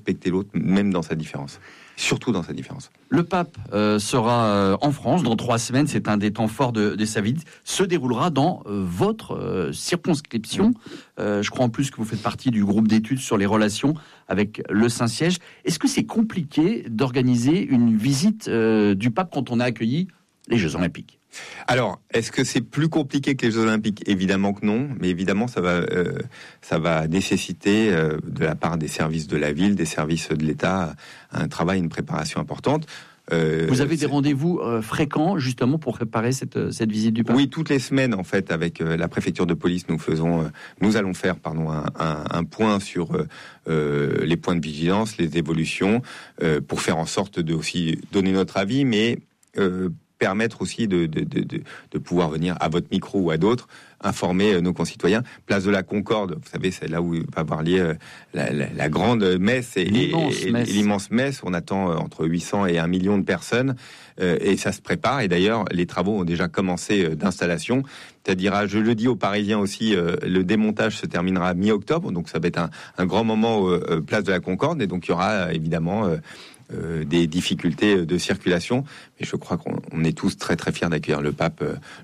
respecter l'autre, même dans sa différence. Surtout dans sa différence. Le pape sera en France dans 3 semaines. C'est un des temps forts de sa vie. Se déroulera dans votre circonscription. Je crois en plus que vous faites partie du groupe d'études sur les relations avec le Saint-Siège. Est-ce que c'est compliqué d'organiser une visite du pape quand on a accueilli les Jeux Olympiques ? Alors, est-ce que c'est plus compliqué que les Jeux Olympiques ? Évidemment que non, mais évidemment ça va nécessiter de la part des services de la ville, des services de l'État, un travail, une préparation importante. Vous avez des rendez-vous fréquents justement pour préparer cette visite du pape ? Oui, toutes les semaines en fait, avec la préfecture de police, nous allons faire un point sur les points de vigilance, les évolutions, pour faire en sorte de aussi donner notre avis, mais permettre aussi de pouvoir venir à votre micro ou à d'autres informer nos concitoyens. Place de la Concorde, vous savez, c'est là où va avoir lieu la grande messe et l'immense messe. On attend entre 800 et 1 million de personnes et ça se prépare. Et d'ailleurs, les travaux ont déjà commencé d'installation. C'est-à-dire, je le dis aux Parisiens aussi, le démontage se terminera mi-octobre, donc ça va être un grand moment place de la Concorde. Et donc il y aura évidemment des difficultés de circulation, mais je crois qu'on est tous très très fiers d'accueillir le pape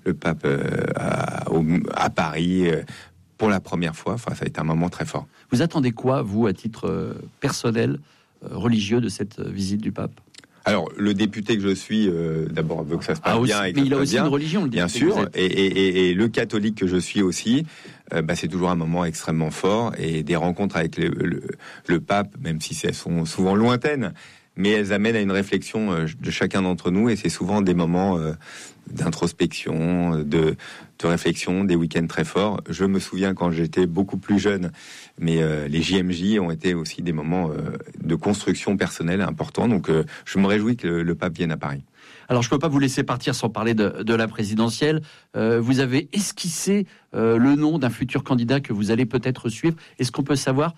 à Paris pour la première fois. Enfin, ça a été un moment très fort. Vous attendez quoi, vous, à titre personnel, religieux, de cette visite du pape ? Alors, le député que je suis, d'abord, veut que ça se passe bien. Mais il a aussi une religion, le député. Bien sûr, et le catholique que je suis aussi, c'est toujours un moment extrêmement fort, et des rencontres avec le pape, même si elles sont souvent lointaines, mais elles amènent à une réflexion de chacun d'entre nous, et c'est souvent des moments d'introspection, de réflexion, des week-ends très forts. Je me souviens quand j'étais beaucoup plus jeune, mais les JMJ ont été aussi des moments de construction personnelle importants, donc je me réjouis que le pape vienne à Paris. Alors, je ne peux pas vous laisser partir sans parler de la présidentielle. Vous avez esquissé le nom d'un futur candidat que vous allez peut-être suivre. Est-ce qu'on peut savoir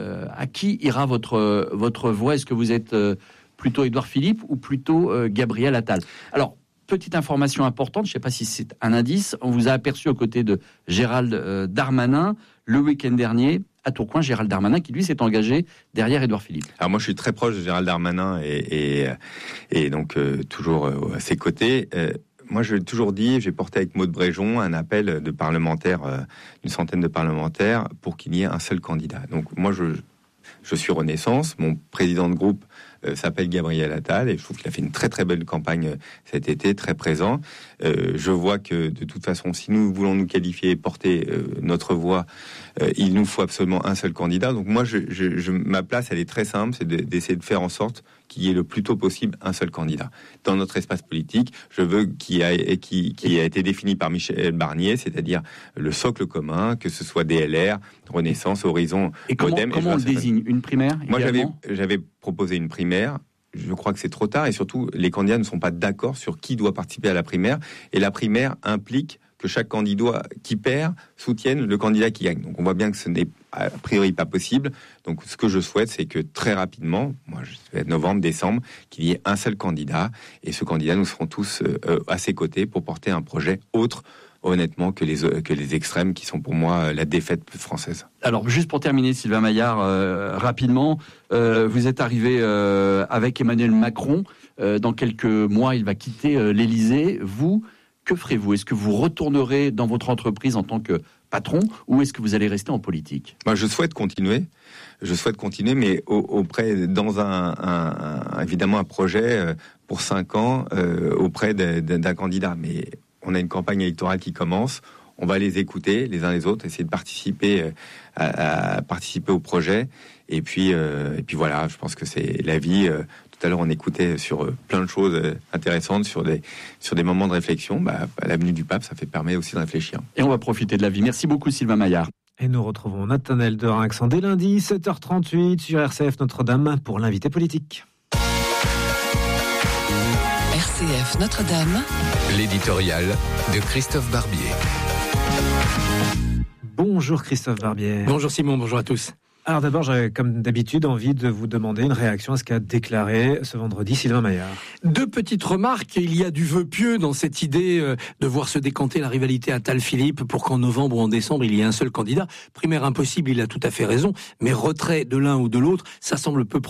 à qui ira votre voix ? Est-ce que vous êtes plutôt Édouard Philippe ou plutôt Gabriel Attal ? Alors, petite information importante, je ne sais pas si c'est un indice, on vous a aperçu aux côtés de Gérald Darmanin le week-end dernier à Tourcoing. Gérald Darmanin qui, lui, s'est engagé derrière Édouard Philippe. Alors moi, je suis très proche de Gérald Darmanin et donc toujours à ses côtés. Moi, je l'ai toujours dit, j'ai porté avec Maud Bréjon un appel de parlementaires, une centaine de parlementaires, pour qu'il y ait un seul candidat. Donc moi, je suis Renaissance, mon président de groupe s'appelle Gabriel Attal, et je trouve qu'il a fait une très très belle campagne cet été, très présent. Je vois que de toute façon, si nous voulons nous qualifier et porter notre voix, il nous faut absolument un seul candidat. Donc moi, ma place, elle est très simple, c'est d'essayer de faire en sorte qu'il y ait le plus tôt possible un seul candidat. Dans notre espace politique, je veux qui a été défini par Michel Barnier, c'est-à-dire le socle commun, que ce soit DLR, Renaissance, Horizon, Modem. Comment on le désigne ? Une primaire ? Moi, j'avais proposé une primaire. Je crois que c'est trop tard, et surtout, les candidats ne sont pas d'accord sur qui doit participer à la primaire. Et la primaire implique que chaque candidat qui perd soutienne le candidat qui gagne. Donc on voit bien que ce n'est a priori pas possible. Donc ce que je souhaite, c'est que très rapidement, moi je souhaite novembre, décembre, qu'il y ait un seul candidat, et ce candidat, nous serons tous à ses côtés pour porter un projet autre, honnêtement, que les extrêmes qui sont pour moi la défaite française. Alors juste pour terminer, Sylvain Maillard, rapidement, vous êtes arrivé avec Emmanuel Macron. Dans quelques mois, il va quitter l'Élysée. Vous, que ferez-vous ? Est-ce que vous retournerez dans votre entreprise en tant que patron, ou est-ce que vous allez rester en politique ? Moi, je souhaite continuer, mais dans évidemment un projet pour 5 ans auprès d'un candidat. Mais on a une campagne électorale qui commence. On va les écouter les uns les autres, essayer de participer à participer au projet. Et puis voilà, je pense que c'est la vie. Tout à l'heure, on écoutait sur plein de choses intéressantes, sur des moments de réflexion. À l'avenue du Pape, ça permet aussi de réfléchir. Et on va profiter de la vie. Merci beaucoup, Sylvain Maillard. Et nous retrouvons Nathanaël Derinx dès lundi, 7h38 sur RCF Notre-Dame pour l'invité politique. RCF Notre-Dame, l'éditorial de Christophe Barbier. Bonjour Christophe Barbier. Bonjour Simon, bonjour à tous. Alors d'abord, j'avais comme d'habitude envie de vous demander une réaction à ce qu'a déclaré ce vendredi Sylvain Maillard. 2 petites remarques. Il y a du vœu pieux dans cette idée de voir se décanter la rivalité Attal-Philippe pour qu'en novembre ou en décembre, il y ait un seul candidat. Primaire impossible, il a tout à fait raison. Mais retrait de l'un ou de l'autre, ça semble peu